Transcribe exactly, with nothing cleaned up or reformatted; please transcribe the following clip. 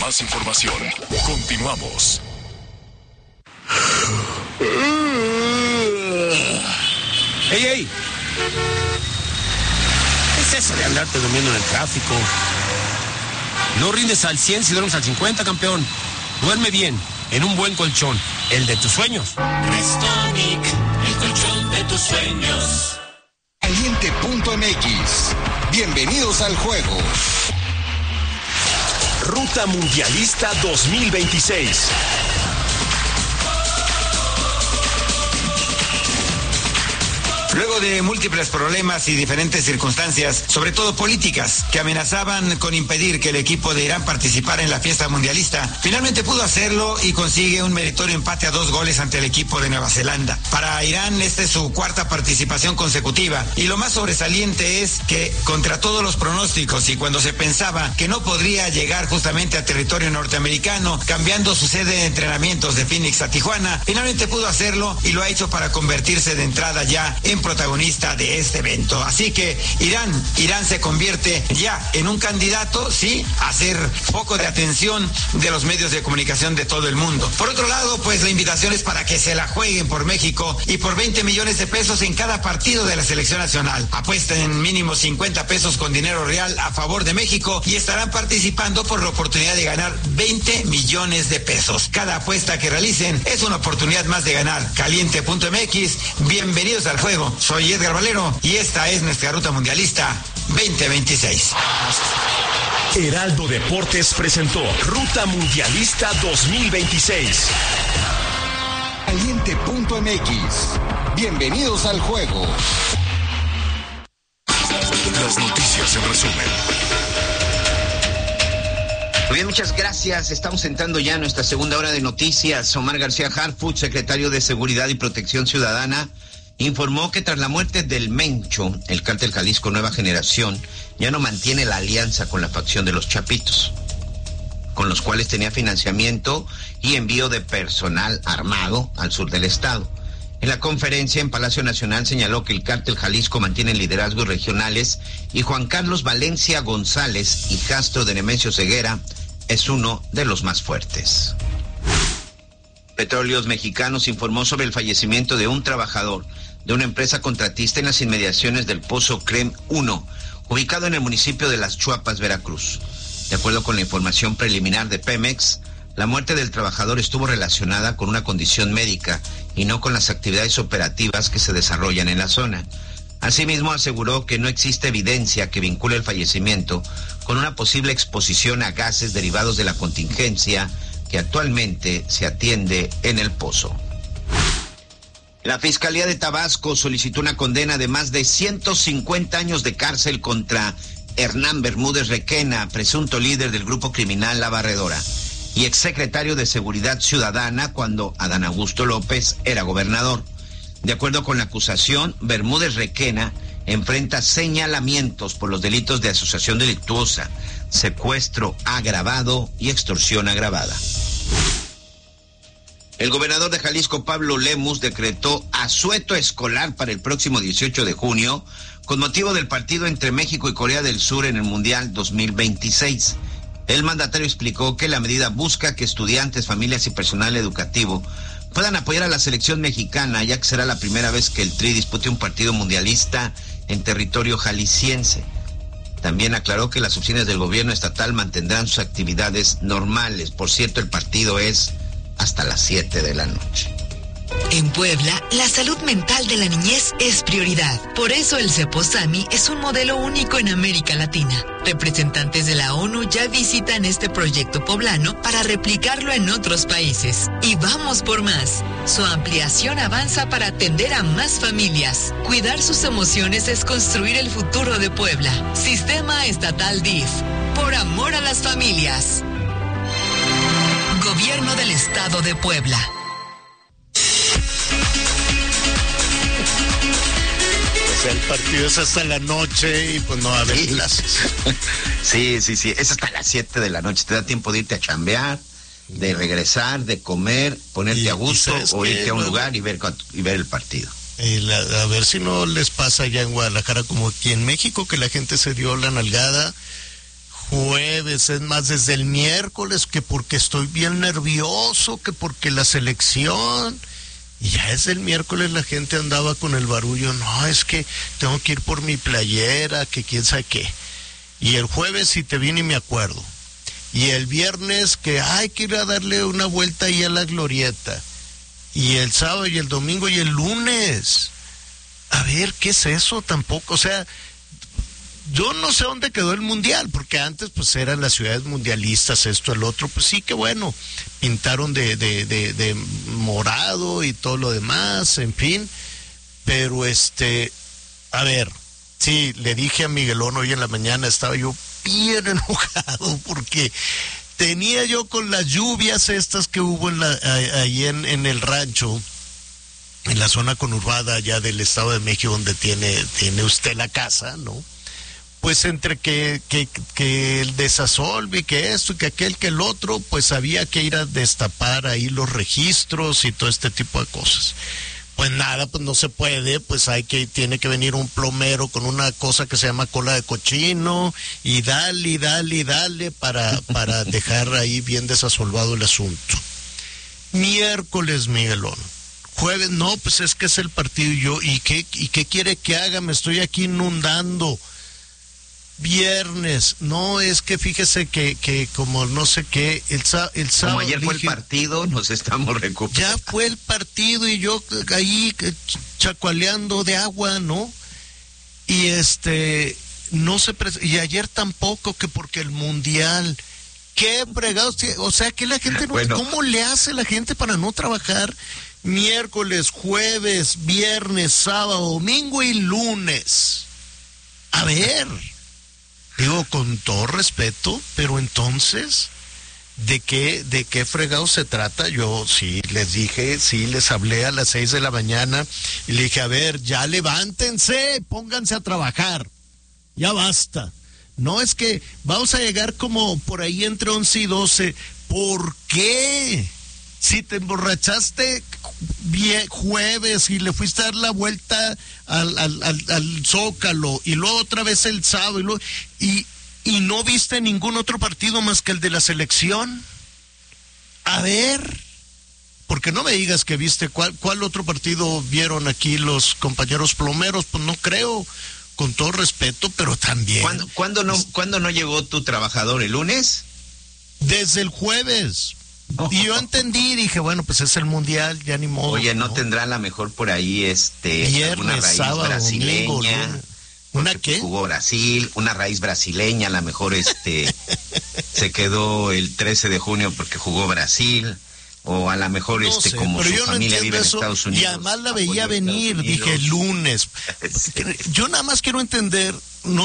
más información. Continuamos. ¡Ey, ey! ¿Qué es eso de andarte durmiendo en el tráfico? No rindes al cien si duermes al cincuenta, campeón. Duerme bien, en un buen colchón, el de tus sueños. Restonic, el colchón de tus sueños. Caliente punto M X. Bienvenidos al juego. Ruta Mundialista dos mil veintiséis. Luego de múltiples problemas y diferentes circunstancias, sobre todo políticas, que amenazaban con impedir que el equipo de Irán participara en la fiesta mundialista, finalmente pudo hacerlo y consigue un meritorio empate a dos goles ante el equipo de Nueva Zelanda. Para Irán, esta es su cuarta participación consecutiva y lo más sobresaliente es que, contra todos los pronósticos y cuando se pensaba que no podría llegar justamente a territorio norteamericano, cambiando su sede de entrenamientos de Phoenix a Tijuana, finalmente pudo hacerlo y lo ha hecho para convertirse de entrada ya en protagonista de este evento. Así que Irán, Irán se convierte ya en un candidato, sí, a ser foco de atención de los medios de comunicación de todo el mundo. Por otro lado, pues la invitación es para que se la jueguen por México y por veinte millones de pesos en cada partido de la selección nacional. Apuesten mínimo cincuenta pesos con dinero real a favor de México y estarán participando por la oportunidad de ganar veinte millones de pesos. Cada apuesta que realicen es una oportunidad más de ganar. Caliente punto M X, bienvenidos al juego. Soy Edgar Valero y esta es nuestra Ruta Mundialista veinte veintiséis. Heraldo Deportes presentó Ruta Mundialista dos mil veintiséis. Caliente punto M X. Bienvenidos al juego. Las noticias en resumen. Muy bien, muchas gracias. Estamos entrando ya a nuestra segunda hora de noticias. Omar García Harfuch, secretario de Seguridad y Protección Ciudadana, informó que tras la muerte del Mencho, el Cártel Jalisco Nueva Generación ya no mantiene la alianza con la facción de los Chapitos, con los cuales tenía financiamiento y envío de personal armado al sur del estado. En la conferencia en Palacio Nacional señaló que el Cártel Jalisco mantiene liderazgos regionales y Juan Carlos Valencia González, hijastro de Nemesio Ceguera, es uno de los más fuertes. Petróleos Mexicanos informó sobre el fallecimiento de un trabajador de una empresa contratista en las inmediaciones del Pozo Crem uno, ubicado en el municipio de Las Chuapas, Veracruz. De acuerdo con la información preliminar de Pemex, la muerte del trabajador estuvo relacionada con una condición médica y no con las actividades operativas que se desarrollan en la zona. Asimismo, aseguró que no existe evidencia que vincule el fallecimiento con una posible exposición a gases derivados de la contingencia que actualmente se atiende en el pozo. La Fiscalía de Tabasco solicitó una condena de más de ciento cincuenta años de cárcel contra Hernán Bermúdez Requena, presunto líder del grupo criminal La Barredora, y exsecretario de Seguridad Ciudadana cuando Adán Augusto López era gobernador. De acuerdo con la acusación, Bermúdez Requena enfrenta señalamientos por los delitos de asociación delictuosa, secuestro agravado y extorsión agravada. El gobernador de Jalisco, Pablo Lemus, decretó asueto escolar para el próximo dieciocho de junio con motivo del partido entre México y Corea del Sur en el Mundial dos mil veintiséis. El mandatario explicó que la medida busca que estudiantes, familias y personal educativo puedan apoyar a la selección mexicana, ya que será la primera vez que el Tri dispute un partido mundialista en territorio jalisciense. También aclaró que las oficinas del gobierno estatal mantendrán sus actividades normales. Por cierto, el partido es hasta las siete de la noche. En Puebla, la salud mental de la niñez es prioridad. Por eso el Ceposami es un modelo único en América Latina. Representantes de la ONU ya visitan este proyecto poblano para replicarlo en otros países. Y vamos por más. Su ampliación avanza para atender a más familias. Cuidar sus emociones es construir el futuro de Puebla. Sistema Estatal D I F. Por amor a las familias. Gobierno del Estado de Puebla. El partido es hasta la noche y pues no va a haber sí. clases. Sí, sí, sí, es hasta las siete de la noche. Te da tiempo de irte a chambear, de regresar, de comer, ponerte y, a gusto o irte a un luego, lugar y ver, y ver el partido. Y la, a ver si no les pasa allá en Guadalajara como aquí en México, que la gente se dio la nalgada jueves, es más, desde el miércoles, que porque estoy bien nervioso, que porque la selección. Y ya es el miércoles la gente andaba con el barullo, no, es que tengo que ir por mi playera, que quién sabe qué. Y el jueves sí te vi ni me acuerdo. Y el viernes que hay que ir a darle una vuelta ahí a la glorieta. Y el sábado y el domingo y el lunes. A ver, ¿qué es eso tampoco? O sea, yo no sé dónde quedó el mundial, porque antes pues eran las ciudades mundialistas, esto, el otro, pues sí que bueno, pintaron de, de, de, de morado y todo lo demás, en fin. Pero este, a ver, sí, le dije a Miguelón hoy en la mañana, estaba yo bien enojado porque tenía yo con las lluvias estas que hubo en la, ahí en, en el rancho, en la zona conurbada allá del Estado de México, donde tiene, tiene usted la casa, ¿no? Pues entre que, que, que el desasolve, que esto, que aquel, que el otro, pues había que ir a destapar ahí los registros y todo este tipo de cosas. Pues nada, pues no se puede, pues hay que, tiene que venir un plomero con una cosa que se llama cola de cochino, y dale, y dale, y dale, para, para dejar ahí bien desasolvado el asunto. Miércoles, Miguelón. Jueves, no, pues es que es el partido, y yo, ¿y qué, y qué quiere que haga? Me estoy aquí inundando. Viernes, no, es que fíjese que, que como no sé qué, el, el sábado... Como ayer fue dije, el partido, nos estamos recuperando. Ya fue el partido y yo ahí chacualeando de agua, ¿no? Y este, no se... Y ayer tampoco, que porque el mundial... ¿Qué fregados? O sea, que la gente no... Bueno. ¿Cómo le hace la gente para no trabajar miércoles, jueves, viernes, sábado, domingo y lunes? A ver... Digo, con todo respeto, pero entonces, ¿de qué, de qué fregado se trata? Yo sí les dije, sí les hablé a las seis de la mañana y le dije, a ver, ya levántense, pónganse a trabajar, ya basta. No, es que vamos a llegar como por ahí entre once y doce. ¿Por qué? Si te emborrachaste bien, jueves y le fuiste a dar la vuelta al, al, al, al Zócalo y luego otra vez el sábado y, luego, y, y no viste ningún otro partido más que el de la selección, a ver, porque no me digas que viste cuál, cuál otro partido vieron aquí los compañeros plomeros, pues no creo, con todo respeto, pero también. ¿Cuándo, ¿cuándo no, ¿cuándo no llegó tu trabajador? ¿El lunes? Desde el jueves. Y yo entendí, dije, bueno, pues es el mundial, ya ni modo. Oye, ¿no, ¿no? tendrá a lo mejor por ahí este Viernes, alguna raíz sábado, brasileña? Domingo, ¿una qué? Jugó Brasil, una raíz brasileña, a lo mejor este se quedó el trece de junio porque jugó Brasil, o a lo mejor no este sé, como su familia no vive en Estados Unidos. Y además la veía venir, dije, lunes. Yo nada más quiero entender, no